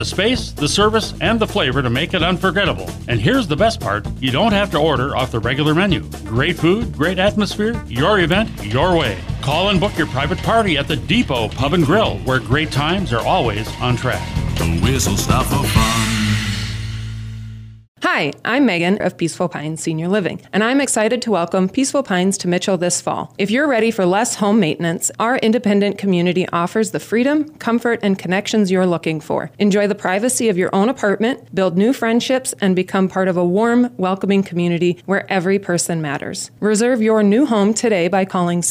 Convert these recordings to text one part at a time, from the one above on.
The space, the service, and the flavor to make it unforgettable. And here's the best part, you don't have to order off the regular menu. Great food, great atmosphere, your event, your way. Call and book your private party at the Depot Pub and Grill, where great times are always on track. The whistle stop for fun. Hi, I'm Megan of Peaceful Pines Senior Living, and I'm excited to welcome Peaceful Pines to Mitchell this fall. If you're ready for less home maintenance, our independent community offers the freedom, comfort, and connections you're looking for. Enjoy the privacy of your own apartment, build new friendships, and become part of a warm, welcoming community where every person matters. Reserve your new home today by calling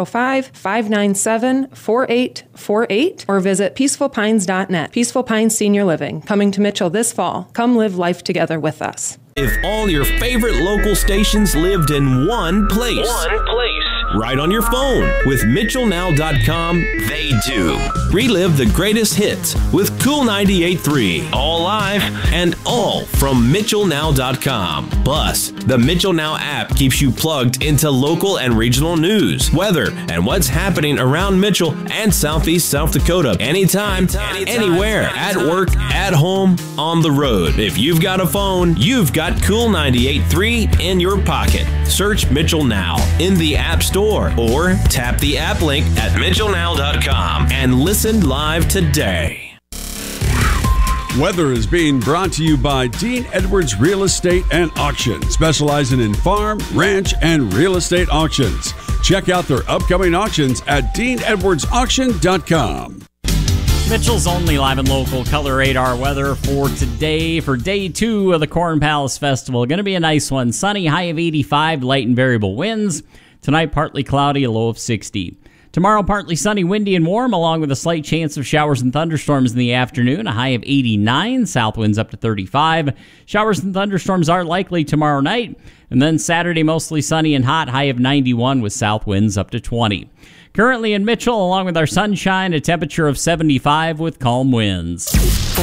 605-597-4848 or visit peacefulpines.net. Peaceful Pines Senior Living, coming to Mitchell this fall. Come live life together with us. If all your favorite local stations lived in one place. Right on your phone. With MitchellNow.com, they do. Relive the greatest hits with Cool 98.3, all live and all from MitchellNow.com. Plus, the Mitchell Now app keeps you plugged into local and regional news, weather, and what's happening around Mitchell and Southeast South Dakota. Anytime, anywhere, at work, at home, on the road. If you've got a phone, you've got Cool 98.3 in your pocket. Search Mitchell Now in the App Store or tap the app link at MitchellNow.com and listen live today. Weather is being brought to you by Dean Edwards Real Estate and Auction, specializing in farm, ranch, and real estate auctions. Check out their upcoming auctions at DeanEdwardsAuction.com. Mitchell's only live and local color radar weather for today, for day 2 of the Corn Palace Festival. Going to be a nice one. Sunny, high of 85, light and variable winds. Tonight, partly cloudy, a low of 60. Tomorrow, partly sunny, windy, and warm, along with a slight chance of showers and thunderstorms in the afternoon, a high of 89, south winds up to 35. Showers and thunderstorms are likely tomorrow night. And then Saturday, mostly sunny and hot, high of 91 with south winds up to 20. Currently in Mitchell, along with our sunshine, a temperature of 75 with calm winds.